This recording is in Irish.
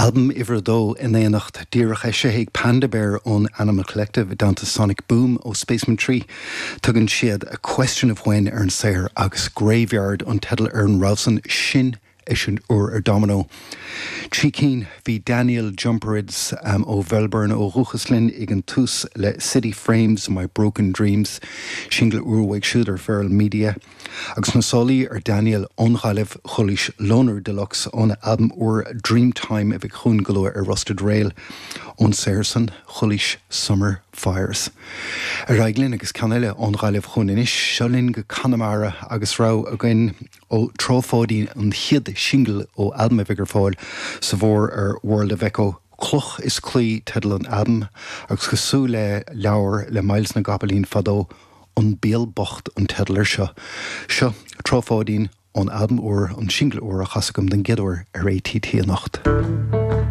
Album Iverdó in éanacht díreach séigh Panda Bear on Animal Collective downta Sonic Boom ó Spaceman Tree. Tugann siad A Question of When ar an saoir agus Graveyard on Tedal ar an Ralston sin isint ar domino. Trícín hí Daniel Jumperids ó Velburn ó Ruchaslin ag an tús le City Frames My Broken Dreams single uaig siúd ar Feral Media. Agus na solaí ar Daniel Onghalav Cholis Loner Deluxe on album or Dreamtime a bheith chun galua ar Rusted Rail on Saracen Cholis Summer Fires. A raiglin agus canile Onghalav chuninis Sholin go Connemara agus rá again ó trófódí an chiad single ó album a bheith fáil sa bhór ar World of Echo. Cloch is clí tedal an album agus cosú le leabhar le Miles na Gabbalín fadó an béal bocht an tedal ar seo. Seo trófódín an album or an single or a chasacum den gedor ar ATT a nacht.